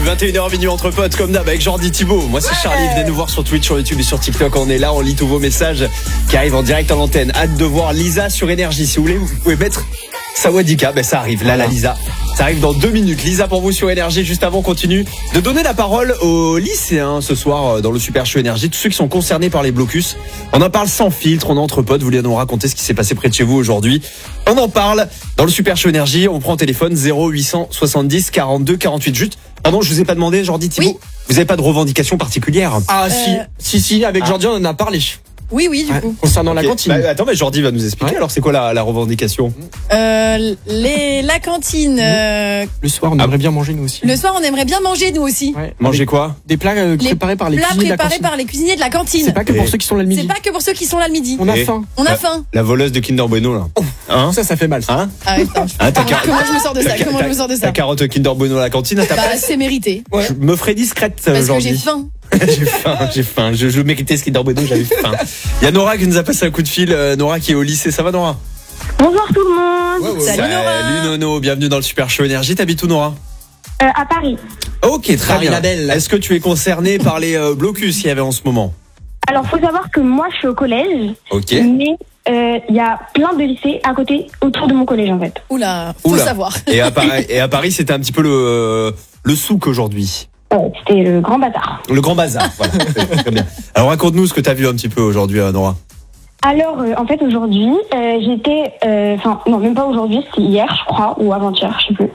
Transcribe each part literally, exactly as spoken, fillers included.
vingt et une heures minuit entre potes comme d'hab avec Jordi Thibaut. Moi c'est Charlie, venez nous voir sur Twitch, sur YouTube et sur TikTok. On est là, on lit tous vos messages qui arrivent en direct à l'antenne. Hâte de voir Lisa sur Énergie. Si vous voulez, vous pouvez mettre Sawadika, ben ça arrive là, la Lisa. Ça arrive dans deux minutes. Lisa pour vous sur Énergie. Juste avant, on continue de donner la parole aux lycéens ce soir dans le Super Show Énergie. Tous ceux qui sont concernés par les blocus. On en parle sans filtre, on est entre potes. Vous voulez nous raconter ce qui s'est passé près de chez vous aujourd'hui? On en parle dans le Super Show Énergie. On prend téléphone zéro huit cent soixante-dix quarante-deux quarante-huit. Juste, pardon, je vous ai pas demandé, Jordi Thibaut. Oui. Vous avez pas de revendication particulière? Ah Euh... si, si, si, avec Ah. Jordi on en a parlé. Oui, oui, du Ouais, coup. concernant Ok. la cantine. Bah, attends, mais Jordi va nous expliquer. Ouais. Alors, c'est quoi la, la revendication? Euh, les, la cantine. Euh, Le soir, on Ah. aimerait bien manger nous aussi. le soir, on aimerait bien manger, nous aussi. Ouais. Manger Avec quoi? Des plats euh, Les préparés par les Plats cuisiniers de la préparés cantine. par les cuisiniers de la cantine. C'est pas que pour Et- ceux qui sont là le C'est midi. pas que pour ceux qui sont là le midi. On a Et- faim. On a La- faim. La voleuse de Kinder Bueno, là. Hein? Ça, ça fait mal. Ça. Hein? Arrête, hein. Hein, ta car- Comment je me sors de ça ta- Comment ta- je me sors de Ta ça carotte Kinder Bueno à la cantine, à ta Bah, place? c'est mérité. Ouais. Je me ferai discrète Parce que aujourd'hui. j'ai faim. J'ai faim, j'ai faim. Je, je méritais ce Kinder Bueno, j'avais faim. Il y a Nora qui nous a passé un coup de fil. Euh, Nora qui est au lycée. Ça va, Nora? Bonjour tout le monde. Ouais, ouais. Salut, Nora. Salut Nono, bienvenue dans le Super Show Énergie. T'habites où, Nora? Euh, à Paris. Ok, très Paris bien. la belle. Est-ce que tu es concerné par les euh, blocus qu'il y avait en ce moment? Alors, faut savoir que moi, je suis au collège, Ok. mais euh, il y a plein de lycées à côté, autour de mon collège, en fait. Oula, faut Oula. savoir. Et à Paris, et à Paris c'était un petit peu le, le souk aujourd'hui. Ouais, c'était le grand bazar. Le grand bazar. Voilà, c'est très bien. Alors raconte-nous ce que tu as vu un petit peu aujourd'hui, euh, Nora. Alors, euh, en fait, aujourd'hui, euh, j'étais... Enfin, non, même pas aujourd'hui, c'était hier, je crois, ou avant-hier, je sais plus.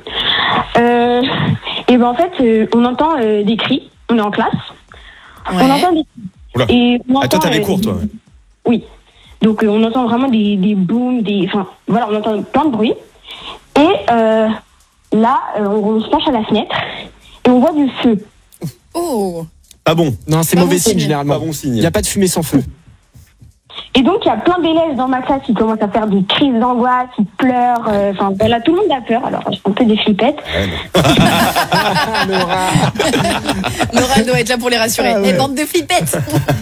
Euh, et ben en fait, euh, on entend euh, des cris, on est en classe, on Ouais. entend des Oula. Et on Ah, toi, entend, t'avais euh, cours, toi. Oui. Donc, euh, on entend vraiment des, des booms, des... Enfin, voilà, on entend plein de bruit. Et euh, là, euh, on, on se penche à la fenêtre et on voit du feu. Oh. Pas bon. Non, c'est Pas mauvais bon signe signe. généralement. Pas bon signe. Il n'y a pas de fumée sans feu. Et donc, il y a plein d'élèves dans ma classe qui commencent à faire des crises d'angoisse, qui pleurent. euh, Enfin, voilà, tout le monde a peur. Alors, c'est un peu des flippettes. Nora doit être là pour les rassurer. Ah ouais. Eh, bande de flippettes.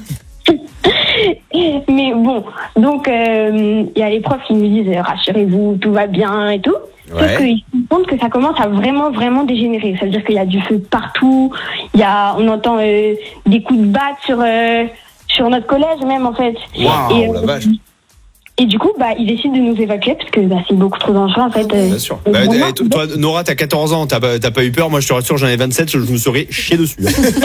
Mais bon, donc, euh, il y a les profs qui nous disent euh, rassurez-vous, tout va bien et tout. Ouais. Sauf qu'ils se rendent compte que ça commence à vraiment, vraiment dégénérer. Ça veut dire qu'il y a du feu partout. Il y a, on entend euh, des coups de batte sur, euh, sur notre collège, même, en fait. Waouh, et, la euh, vache. et du coup, bah, ils décident de nous évacuer parce que bah, c'est beaucoup trop dangereux, en fait. euh. Bien sûr. Et Bah, vraiment, eh, toi, Nora, t'as quatorze ans, t'as pas, t'as pas eu peur. Moi, je te rassure, j'en ai vingt-sept, je me serais chié dessus.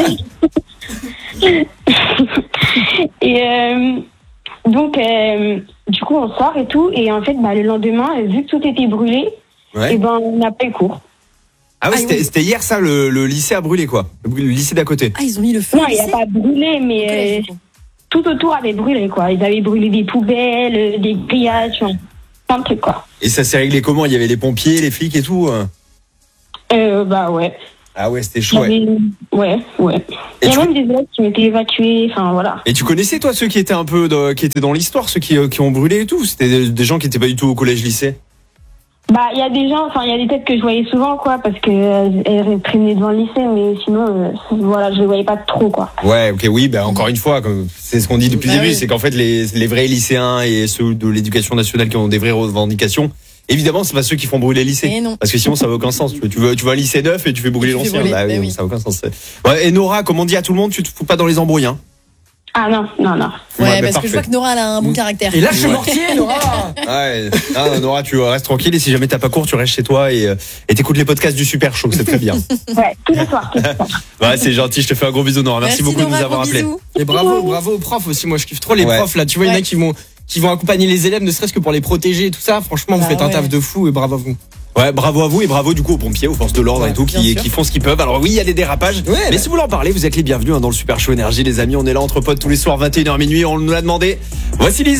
Et euh, donc, euh, du coup, on sort et tout. Et en fait, bah, le lendemain, euh, vu que tout était brûlé, Ouais. et ben, on n'a pas eu cours. Ah ouais, Ah, c'était, oui. c'était hier ça, le, le lycée a brûlé quoi. Le, le lycée d'à côté. Ah, ils ont mis le feu Non, au il n'y a lycée. pas brûlé, Au mais collège, euh, du coup. tout autour avait brûlé, quoi. Ils avaient brûlé des poubelles, euh, des grillages, enfin, plein de trucs, quoi. Et ça s'est réglé comment? Il y avait les pompiers, les flics et tout. euh Euh, bah ouais. Ah ouais, c'était Il y chaud. Ouais. avait- Ouais, ouais. Et Il y a tu- même des élèves qui ont été évacués, enfin voilà. Et tu connaissais toi ceux qui étaient un peu de- qui étaient dans l'histoire, ceux qui, euh, qui ont brûlé et tout? C'était des, des gens qui étaient pas du tout au collège-lycée. Bah, il y a des gens, enfin, il y a des têtes que je voyais souvent, quoi, parce que euh, elles traînaient devant le lycée, mais sinon, euh, voilà, je les voyais pas trop, quoi. Ouais, ok, oui, bah encore une fois, comme c'est ce qu'on dit depuis Bah le début, oui. c'est qu'en fait les, les vrais lycéens et ceux de l'éducation nationale qui ont des vraies revendications, évidemment, c'est pas ceux qui font brûler le lycée. Eh non. Parce que sinon, ça n'a aucun sens. Tu veux, tu veux, tu veux un lycée neuf et tu fais brûler Tu fais l'ancien. brûler, Bah, bah oui, oui. ça n'a aucun sens. Ouais, et Nora, comme on dit à tout le monde, tu te fous pas dans les embrouilles, hein. Ah non, non, non. Ouais, Ouais, bah, parce que parfait. je vois que Nora elle a un bon caractère. Et lâche le Ouais. mortier, Nora. Ouais, non, Nora, tu restes tranquille et si jamais t'as pas cours, tu restes chez toi et, euh, et t'écoutes les podcasts du Super Show, c'est très bien. Ouais, tous les soirs, tous les soirs. Ouais, c'est gentil, je te fais un gros bisou, Nora. Merci, beaucoup Nora, de nous avoir gros appelés. bisous. Et bravo, bravo aux profs aussi. Moi, je kiffe trop les Ouais. profs là. Tu vois, il y en a Ouais. qui vont, qui vont accompagner les élèves, ne serait-ce que pour les protéger et tout ça. Franchement, vous Bah faites un ouais. taf de fou et bravo à vous. Ouais, bravo à vous et bravo du coup aux pompiers, aux forces de l'ordre Ouais, et tout bien qui, sûr. qui font ce qu'ils peuvent. Alors oui, il y a des dérapages, Ouais, mais bah. si vous voulez en parler, vous êtes les bienvenus hein, dans le Super Show Énergie, les amis. On est là entre potes tous les soirs, vingt et une heures minuit. On nous l'a demandé. Voici Lisa.